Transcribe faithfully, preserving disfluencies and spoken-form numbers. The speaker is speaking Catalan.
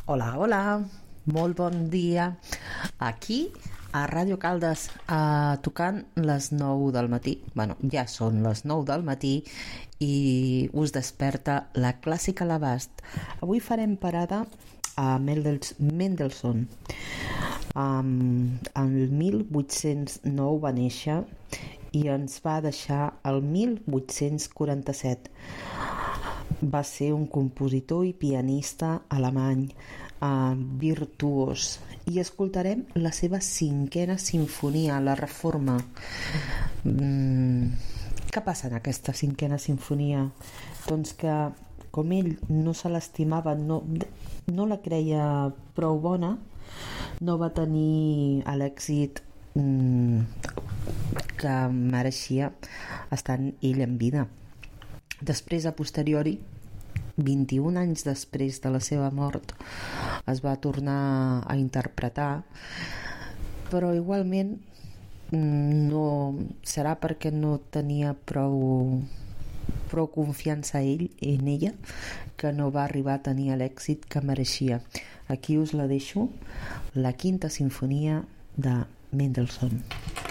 Hola, hola, molt bon dia. Aquí a Ràdio Caldes, eh, tocant les nou del matí. Bueno, ja són les nou del matí i us desperta la clàssica a l'abast. Avui farem parada a Mendelssohn. Um, el mil vuit-cents nou va néixer i ens va deixar el mil vuit-cents quaranta-set. Va ser un compositor i pianista alemany, eh, virtuós, i escoltarem la seva cinquena sinfonia, la Reforma. Mm, què passa en aquesta cinquena sinfonia? Doncs que, com ell no se l'estimava, no, no la creia prou bona, no va tenir l'èxit mm, que mereixia estant ell en vida. Després, a posteriori, vint-i-un anys després de la seva mort, es va tornar a interpretar, però igualment no serà perquè no tenia prou prou confiança ell en ella, que no va arribar a tenir l'èxit que mereixia. Aquí us la deixo, la quinta sinfonia de Mendelssohn.